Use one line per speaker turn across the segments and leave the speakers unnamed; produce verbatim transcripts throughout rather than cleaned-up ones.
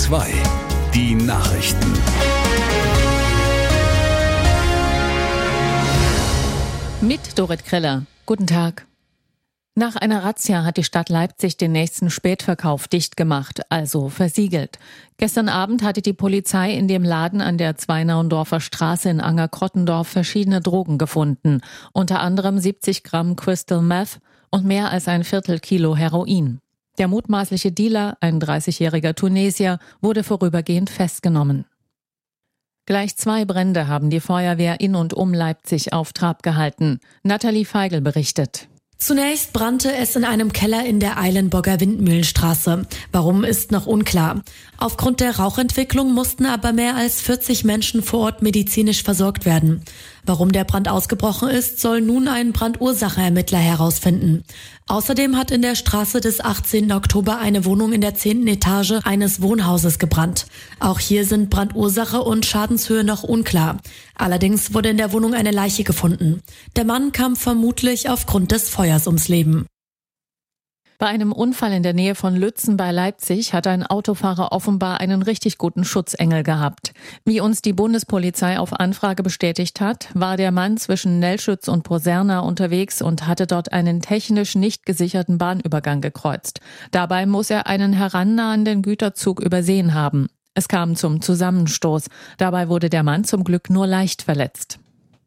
zwei. Die Nachrichten.
Mit Dorit Kreller. Guten Tag. Nach einer Razzia hat die Stadt Leipzig den nächsten Spätverkauf dicht gemacht, also versiegelt. Gestern Abend hatte die Polizei in dem Laden an der Zweinauendorfer Straße in Anger-Krottendorf verschiedene Drogen gefunden, unter anderem siebzig Gramm Crystal Meth und mehr als ein Viertel Kilo Heroin. Der mutmaßliche Dealer, ein dreißigjähriger Tunesier, wurde vorübergehend festgenommen. Gleich zwei Brände haben die Feuerwehr in und um Leipzig auf Trab gehalten. Nathalie Feigl berichtet.
Zunächst brannte es in einem Keller in der Eilenburger Windmühlenstraße. Warum, ist noch unklar. Aufgrund der Rauchentwicklung mussten aber mehr als vierzig Menschen vor Ort medizinisch versorgt werden. Warum der Brand ausgebrochen ist, soll nun ein Brandursachenermittler herausfinden. Außerdem hat in der Straße des achtzehnten Oktober eine Wohnung in der zehnten Etage eines Wohnhauses gebrannt. Auch hier sind Brandursache und Schadenshöhe noch unklar. Allerdings wurde in der Wohnung eine Leiche gefunden. Der Mann kam vermutlich aufgrund des Feuers ums Leben.
Bei einem Unfall in der Nähe von Lützen bei Leipzig hat ein Autofahrer offenbar einen richtig guten Schutzengel gehabt. Wie uns die Bundespolizei auf Anfrage bestätigt hat, war der Mann zwischen Nellschütz und Poserna unterwegs und hatte dort einen technisch nicht gesicherten Bahnübergang gekreuzt. Dabei muss er einen herannahenden Güterzug übersehen haben. Es kam zum Zusammenstoß. Dabei wurde der Mann zum Glück nur leicht verletzt.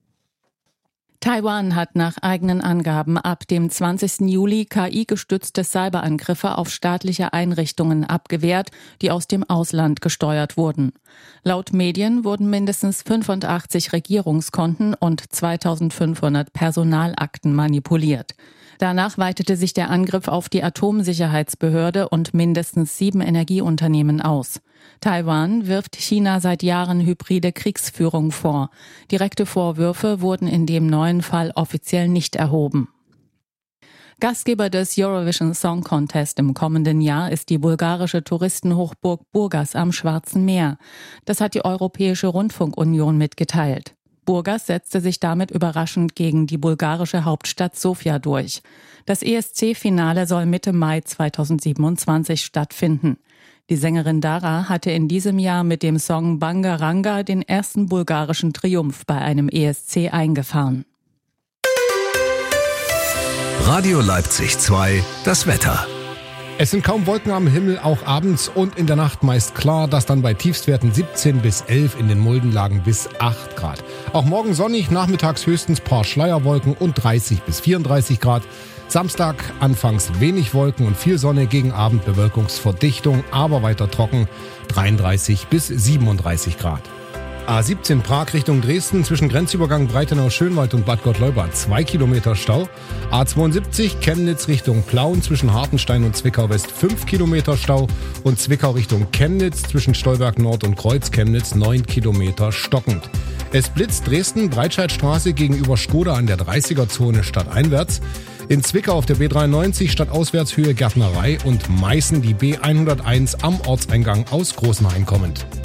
Taiwan hat nach eigenen Angaben ab dem zwanzigsten Juli K I-gestützte Cyberangriffe auf staatliche Einrichtungen abgewehrt, die aus dem Ausland gesteuert wurden. Laut Medien wurden mindestens fünfundachtzig Regierungskonten und zweitausendfünfhundert Personalakten manipuliert. Danach weitete sich der Angriff auf die Atomsicherheitsbehörde und mindestens sieben Energieunternehmen aus. Taiwan wirft China seit Jahren hybride Kriegsführung vor. Direkte Vorwürfe wurden in dem neuen Fall offiziell nicht erhoben. Gastgeber des Eurovision Song Contest im kommenden Jahr ist die bulgarische Touristenhochburg Burgas am Schwarzen Meer. Das hat die Europäische Rundfunkunion mitgeteilt. Burgas setzte sich damit überraschend gegen die bulgarische Hauptstadt Sofia durch. Das E S C-Finale soll Mitte Mai zweitausendsiebenundzwanzig stattfinden. Die Sängerin Dara hatte in diesem Jahr mit dem Song Bangaranga den ersten bulgarischen Triumph bei einem E S C eingefahren.
Radio Leipzig zwei, das Wetter.
Es sind kaum Wolken am Himmel, auch abends und in der Nacht meist klar, das dann bei Tiefstwerten siebzehn bis elf, in den Muldenlagen bis acht Grad. Auch morgen sonnig, nachmittags höchstens paar Schleierwolken und dreißig bis vierunddreißig Grad. Samstag anfangs wenig Wolken und viel Sonne, gegen Abend Bewölkungsverdichtung, aber weiter trocken, dreiunddreißig bis siebenunddreißig Grad. A siebzehn Prag Richtung Dresden, zwischen Grenzübergang Breitenau-Schönwald und Bad Gottleuba zwei Kilometer Stau. A zweiundsiebzig Chemnitz Richtung Plauen, zwischen Hartenstein und Zwickau West fünf Kilometer Stau. Und Zwickau Richtung Chemnitz, zwischen Stolberg Nord und Kreuz Chemnitz neun Kilometer stockend. Es blitzt Dresden, Breitscheidstraße gegenüber Skoda an der dreißiger Zone stadteinwärts. In Zwickau auf der B dreiundneunzig stadtauswärts Höhe Gärtnerei und Meißen die B hunderteins am Ortseingang aus Großenhain kommend.